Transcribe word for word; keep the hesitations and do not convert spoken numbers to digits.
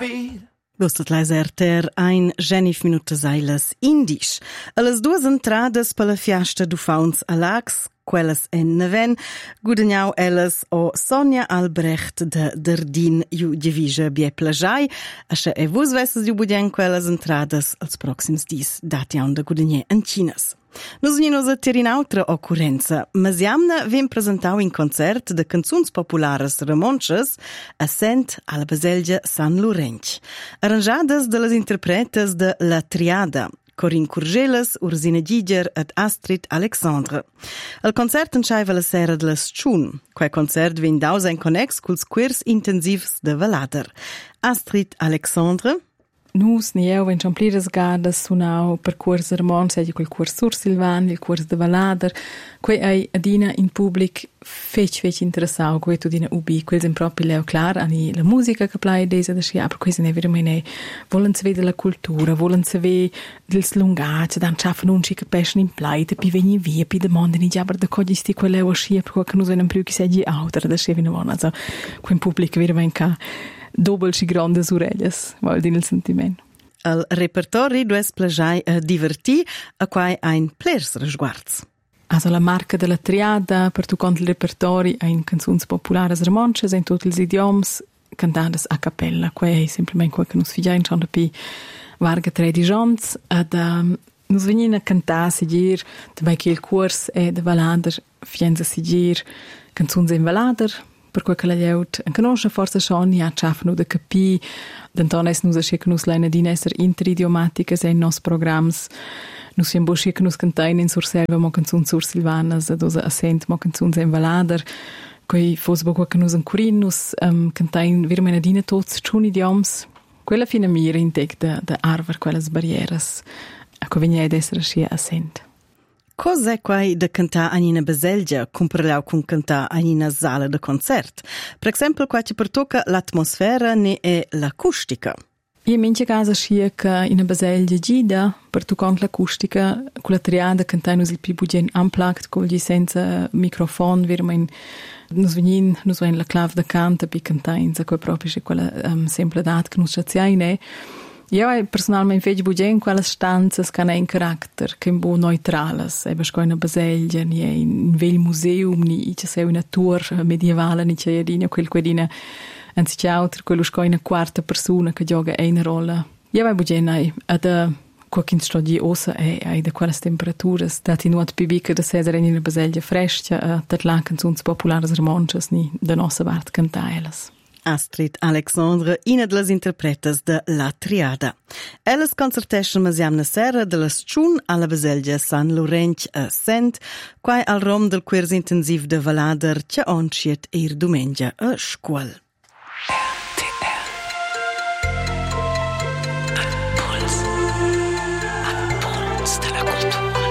speed. Gustat leiser ter ein genif minutas eilas indisch. Allas duas entradas per la fiasta du Fauns a Lax, quellas en Neven, gudagnau ellas o Sonja Albrecht de Dardin ju divisa bie plajai, asce e vus vessas ju budien quellas entradas als proxims dis datiaun de gudagné en Cinas. Nus veninos a ter in autra occurrenza, ma siamna vem presentau in concert de canzuns populares romonches a Sent alla Baselgia San Lorenz, arrangiadas de las interpretas de La Triada, Corinne Curgelas, Ursina Giger ed Astrid Alexandre. El concert enschaiva la sera de las Tschun, quai concert vien dausa in connex culs quers intensivs de Valader. Astrid Alexandre. Nus, ni eu, ven champliras gadas sunau percurs armon, sedia quel curs sur Silvan, il curs de Valader, quei ei adina in public fech fech interessau, quei tu dina ubi, quel sem propi leo clar, ani la musica che plai desa da schia, per quei se ne veramente volen se vede la cultura, volen se ve dils lungace, dan schaffen un schica pesce in pleite, pi veni via, pi demande ni jabar da cogisti quel leo a schia, per quei non più chi segi autor da schia vina also quel public veramente doppel si grandes orellas, vol din il sentiment. El repertori dues plajai a divertir, a quai ein plers resguards. Also la marca della Triada, per tu cont il repertori, ein canzuns populares romanches in tutti els idioms, cantadas a cappella, quai è semplicemente quel che nus figiain schon da pi varga traditions, ed um, nus venin a cantar sigir, dabei che il curs è de Valader, fienza sigir canzuns in Valader, per quel che la lleut en conosce forse schon, ja, schaffen da capi, d'anton es nus a sche che nus leina din esser interidiomatiches in nos programs, nus fien bo sche che nus cantain in Surselva mo canzuns sur Silvanas, ad osa assent mo canzuns in Valader, quei fos bo quel che nus en Corinne, nus um, cantain virmena dina tots tschun idioms, quella fina mira intec de, de arver quellas barrieras, a co vegna ed esser a sche assent. Cos'è quai da cantar a nina Baselgia comparlau con cantar a nina sala de concert? Per esempio, quai ci pertocca l'atmosfera ne è l'acustica. Io mince casa schia che in Baselgia gida, per tu cont l'acustica, con la Triada cantai nus il pi bugen unplugged, con gli senza microfon, virmain nus venin, nus vein la clav da canta, pi cantai inza quei proprio c'è quella um, sempladat che nus sciaziaine. Io personalmente vedo bugen quelle stanze che hanno un carattere che è un po' neutrale. E per una Baselgia, ni in un bel museum, ni c'è una tour medievale, ni c'è quel che è anziché altro, quello che è una quarta persona che gioca una rolla. Io vedo bugen ad qualche studi ossa e da quelle temperature, dati nuot più bica da sedere in una Baselgia fresca, da la canzoni popolari romances ni da nostra parte cantaelas. Astrid Alexandre, ina de las interpretas de La Triada. Ellas concerteschen masiamna sera de las Tschun alla Baselgia San Lorenz a Sent, quai al rom del quers intensiv de Valader, cia onciet eir dumengia a scuol.